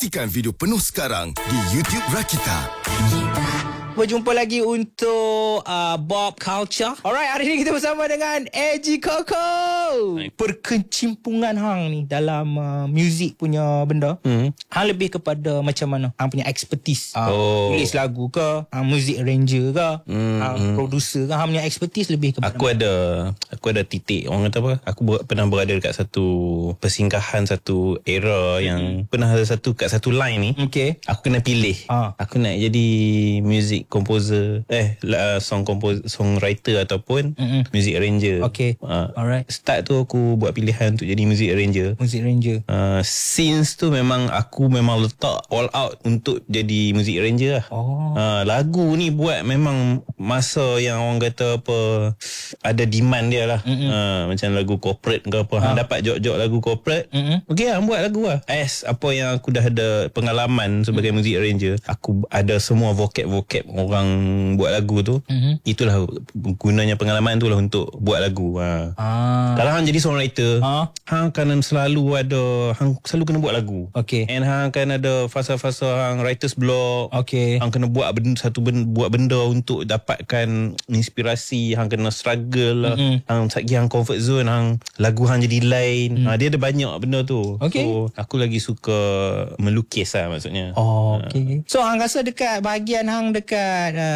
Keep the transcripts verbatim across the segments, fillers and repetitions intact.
Saksikan video penuh sekarang di YouTube Rakita. Berjumpa lagi untuk uh, Bob Culture. Alright, hari ni kita bersama dengan A G Koko. Perkecimpungan hang ni dalam uh, muzik punya benda. Hmm. Hang lebih kepada macam mana? Hang punya expertise. Uh, oh. Tulis lagu ke? Hang music arranger ke? Hmm. Hang producer ke? Hang punya expertise lebih kepada Aku mana? ada aku ada titik. Orang kata apa? Aku ber, pernah berada dekat satu persinggahan, satu era hmm. yang pernah ada satu kat satu line ni. Okay. Aku kena pilih. Uh. Aku nak jadi music composer, eh uh, song composer, songwriter ataupun mm-hmm. music arranger. Okay. Uh, Alright. Start tu aku buat pilihan untuk jadi music arranger. Music arranger. Uh, since tu memang aku memang letak all out untuk jadi music arranger lah. Oh. Uh, lagu ni buat memang masa yang orang kata apa ada demand dia lah. Mm-hmm. Uh, macam lagu corporate ke apa. Uh. Dapat jok-jok lagu corporate. Mm-hmm. Okay lah, buat lagu lah. As apa yang aku dah ada pengalaman sebagai mm-hmm. music arranger, aku ada semua vocab-vocab orang buat lagu tu. Mm-hmm. Itulah gunanya pengalaman tu lah untuk buat lagu. Ha. Ah. Kalau hang jadi songwriter, ah. hang akan selalu ada, hang selalu kena buat lagu. Okay. And hang akan ada fasa-fasa hang writer's block. Okay. Hang kena buat benda, satu benda, buat benda untuk dapatkan inspirasi. Hang kena struggle lah. Mm-hmm. Hang sagi hang comfort zone, hang lagu hang jadi lain. Mm. Ha, dia ada banyak benda tu. Okay. So aku lagi suka melukis lah maksudnya. Oh, okay. So hang rasa dekat bahagian hang dekat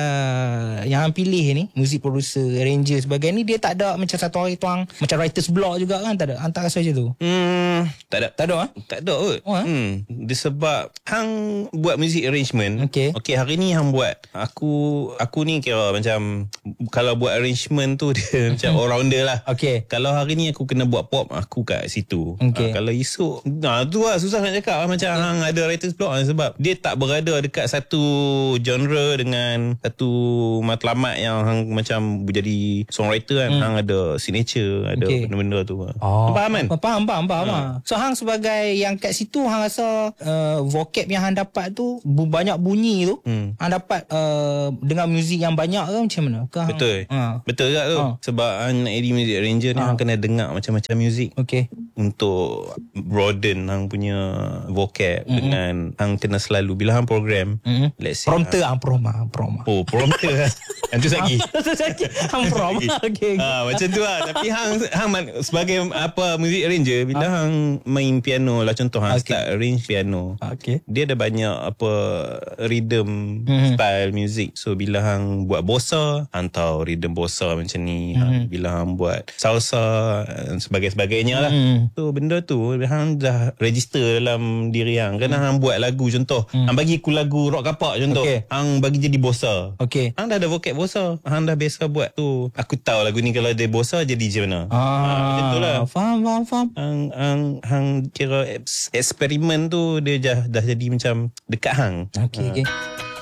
uh, yang hang pilih ni, music producer, arranger sebagai ni, dia tak ada macam satu hari tuang macam writer's block juga kan? Tak ada? Hang tak rasa macam tu? Hmm, tak ada. Tak ada ha? Tak ada kot. Oh, ha? Hmm, dia sebab hang buat music arrangement. Okay. Okay, hari ni hang buat. Aku aku ni kira macam kalau buat arrangement tu dia macam all-rounder lah. Okay. Kalau hari ni aku kena buat pop, aku kat situ. Okay. Ha, kalau esok, nah tu lah susah nak cakap lah. Macam okay. hang ada writer's block lah, sebab dia tak berada dekat satu genre dengan satu matlamat yang hang macam jadi songwriter kan. Hmm. Hang ada signature, ada okay. benda-benda tu. Oh. Faham kan? Faham, faham, faham. Ha. So hang sebagai yang kat situ, hang rasa uh, vocab yang hang dapat tu, banyak bunyi tu, hmm. hang dapat uh, dengan muzik yang banyak ke macam mana? Ke hang, betul. Ha. Betul tak tu? Ha. Sebab hang nak jadi music arranger ni, ha. hang kena dengar macam-macam muzik. Okay. Untuk broaden hang punya vocab. Mm-hmm. Dengan hang kena selalu bila hang program, mm-hmm. let's say prompter hang proma, proma. Oh, prompter. Yang tu lagi. Tu lagi. Hang prom. Okay. Ha, macam tu lah. Tapi hang hang sebagai apa music arranger, bila ha? hang main piano lah, contoh hang okay. start arrange piano. Okay. Dia ada banyak apa rhythm, mm-hmm. style music. So bila hang buat bossa, hang tahu rhythm bossa macam ni. Mm-hmm. Hang, bila hang buat salsa sebagai-sebagainya lah. Mm-hmm. So benda tu hang dah register dalam diri hang. Kan mm-hmm. hang buat lagu contoh, mm-hmm. hang bagi aku lagu rock kapak contoh. Okay. Hang bagi jadi bossa. Okay. Hang dah ada vocab bossa. Hang dah biasa buat tu. Aku tahu lagu ni kalau dia bossa jadi macam mana. Ah, ha, macam tu lah. Faham, faham, faham. Hang, hang, hang kira eksperimen tu dia dah, dah jadi macam dekat hang. Okay, ha. okay.